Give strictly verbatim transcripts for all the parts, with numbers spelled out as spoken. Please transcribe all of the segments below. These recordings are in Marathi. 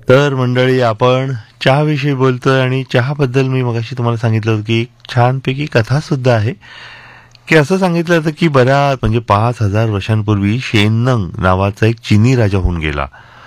तर मंडळी, आपण चहाविषयी बोलतोय आणि चहाबद्दल मी मगाशी तुम्हाला सांगितलं होतं की एक छानपैकी कथा सुद्धा आहे. की असं सांगितलं जातं की बऱ्याच म्हणजे पाच हजार वर्षांपूर्वी शेननंग नावाचा एक चिनी राजा होऊन गेला.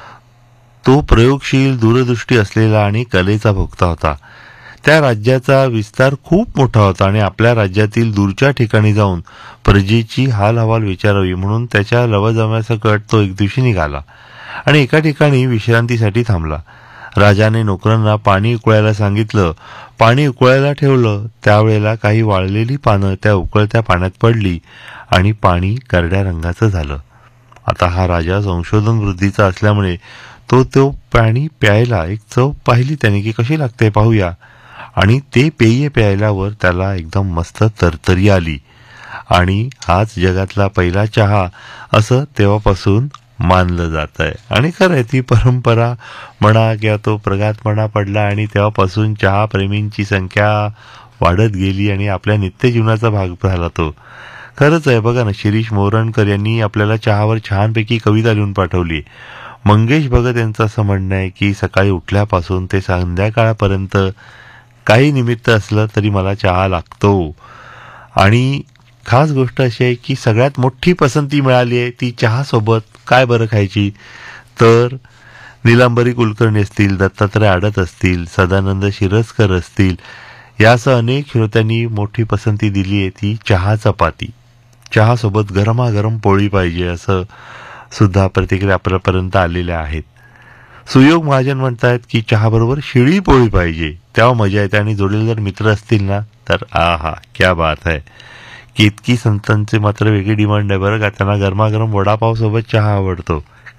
तो प्रयोगशील, दूरदृष्टी असलेला आणि कलेचा भोक्ता होता. त्या राज्याचा विस्तार खूप मोठा होता आणि आपल्या राज्यातील दूरच्या ठिकाणी जाऊन प्रजेची हालहवाल विचारावी म्हणून त्याच्या लवजम्यासकट तो एक दिवशी निघाला आणि एका ठिकाणी विश्रांतीसाठी थांबला. राजाने नोकरांना पाणी उकळायला सांगितलं. पाणी उकळायला ठेवलं. त्यावेळेला काही वाळलेली पानं त्या उकळत्या पाण्यात पडली आणि पाणी करड्या रंगाचं झालं. आता हा राजा संशोधन वृद्धीचा असल्यामुळे तो तो पाणी प्यायला एक चव पाहिली त्याने की कशी लागते पाहूया, आणि ते पेय प्यायल्यावर त्याला एकदम मस्त तरतरी आली आणि हाच जगातला पहिला चहा असं तेव्हापासून मानलं जात आहे. आणि खरं आहे, ती परंपरा म्हणा किंवा तो प्रघातपणा पडला आणि तेव्हापासून चहा प्रेमींची संख्या वाढत गेली आणि आपल्या नित्यजीवनाचा भाग झाला तो. खरंच आहे. बघा ना, शिरीष मोरणकर यांनी आपल्याला चहावर छानपैकी कविता लिहून पाठवली. मंगेश भगत यांचं असं म्हणणं आहे की सकाळी उठल्यापासून ते संध्याकाळपर्यंत काही निमित्त असलं तरी मला चहा लागतो. आणि खास गोष्ट अशी आहे की सगळ्यात मोठी पसंती मिळाली आहे ती चहासोबत काय बरं खायची, तर नीलांबरी कुलकर्णी असतील, दत्तात्रय आडत असतील, सदानंद शिरस्कर असतील, यासह अनेक श्रोत्यांनी मोठी पसंती दिली आहे ती चहा चपाती. चहासोबत गरमागरम पोळी पाहिजे असं सुद्धा प्रतिक्रिया आपल्यापर्यंत आलेल्या आहेत. सुयोग महाजन म्हणतायत की चहाबरोबर शिळी पोळी पाहिजे, तेव्हा मजा येते, आणि जोडीला जर मित्र असतील ना तर आ हा क्या बात आहे. की इतकी संतांचे मात्र वेगळी डिमांड आहे बरं का. त्यांना गरमागरम वडापाव सोबत चहा आवडतो.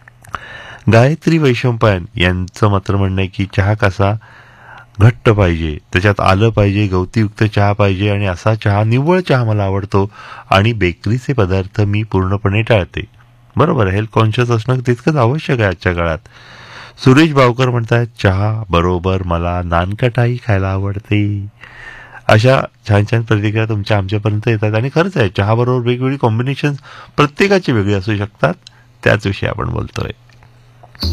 गायत्री वैशंपायन यांचं मात्र म्हणणं आहे की चहा कसा घट्ट पाहिजे, त्याच्यात आलं पाहिजे, गवतीयुक्त चहा पाहिजे, आणि असा चहा, निव्वळ चहा मला आवडतो, आणि बेकरीचे पदार्थ मी पूर्णपणे टाळते. बरोबर आहे, हेल्थ कॉन्शियस असणं तितकंच आवश्यक आहे आजच्या काळात. सुरेश भावकर म्हणतात चहा बरोबर मला नानकटाई खायला आवडते. अशा छान छान प्रतिक्रिया तुमच्या आमच्यापर्यंत येतात. आणि खरंच आहे, चहा बरोबर वेगवेगळी कॉम्बिनेशन प्रत्येकाची वेगळी असू शकतात. त्याच विषयी आपण बोलतोय.